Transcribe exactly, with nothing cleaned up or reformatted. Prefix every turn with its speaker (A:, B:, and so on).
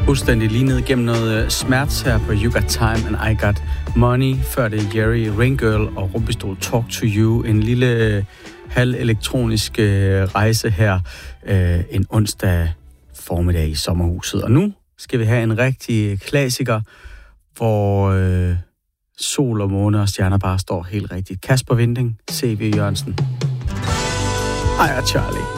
A: Fuldstændig lige ned gennem noget smerts her på You Got Time and I Got Money. Før det er Jerry, Rain Girl og Rumpistol Talk to You. En lille halv-elektronisk rejse her øh, en onsdag formiddag i sommerhuset. Og nu skal vi have en rigtig klassiker, hvor øh, sol og måne og stjerner bare står helt rigtigt. Kasper Winding, C V Jørgensen. Ej, og Charlie.